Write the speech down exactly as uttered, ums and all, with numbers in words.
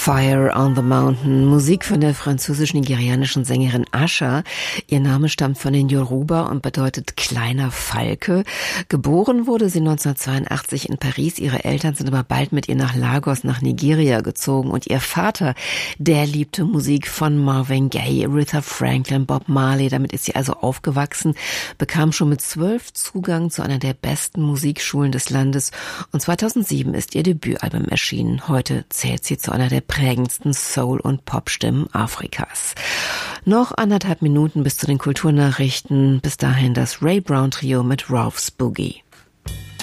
Fire on the Mountain, Musik von der französisch-nigerianischen Sängerin Asha. Ihr Name stammt von den Yoruba und bedeutet kleiner Falke. Geboren wurde sie neunzehnhundertzweiundachtzig in Paris. Ihre Eltern sind aber bald mit ihr nach Lagos, nach Nigeria gezogen. Und ihr Vater, der liebte Musik von Marvin Gaye, Aretha Franklin, Bob Marley. Damit ist sie also aufgewachsen, bekam schon mit zwölf Zugang zu einer der besten Musikschulen des Landes. Und zweitausendsieben ist ihr Debütalbum erschienen. Heute zählt sie zu einer der prägendsten Soul- und Popstimmen Afrikas. Noch anderthalb Minuten bis zu den Kulturnachrichten. Bis dahin das Ray Brown Trio mit Ralph's Boogie.